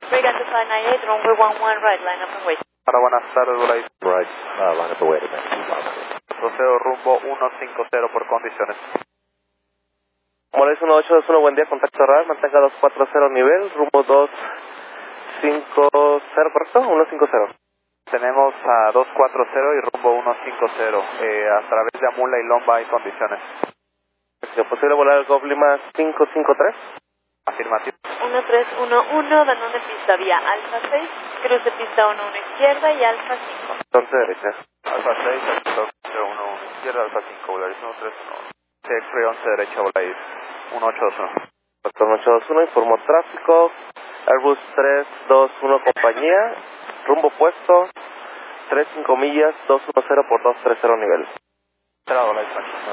Brigante 598, runway 11 right, line up and wait. Para buenas tardes, Volay. Right, line up and wait a minute. Proceo rumbo 150 por condiciones. Moles 1821, buen día, contacto RAR, mantenga 240 nivel, rumbo 250, ¿correcto? 150. Tenemos a 240 y rumbo 150. A través de Amula y Lomba hay condiciones. ¿Es posible volar el Goblima 553? Afirmativo. 1311, Danone de pista vía Alfa 6, cruce pista 11 izquierda y Alfa 5. Entonces derecha. Alfa 6, sector 011 izquierda, Alfa 5, Volaris 131. X-Ray 11 derecha, Volaris 1821. Doctor 821, informó tráfico. Airbus 321 compañía, rumbo puesto, 35 millas, 210 por 230 nivel. Será Volaris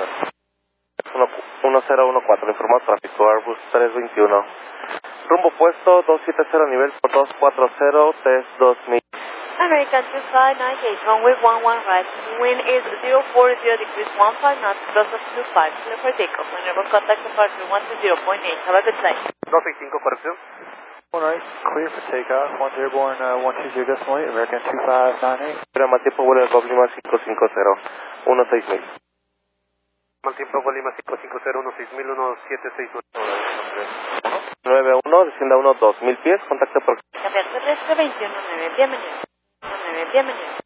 1014, informó tráfico, Airbus 321. Rumbo puesto, 270 nivel por 240, test 2000. American 2598, runway 11 right, wind is 040 degrees 15 knots, plus of 25, clear for takeoff. Whenever contact departure 120.8, have a good flight. 265, corrección. Alright, clear for takeoff, once airborne 120.8, American 2598. Pero más tiempo vuelo el Goblima 550, 16000. Mal tiempo, Volima 550, 16000, 1761. 91, descienda 2000 pies, contacto por... Cambiar terrestre 219, bienvenido. 19, bienvenido.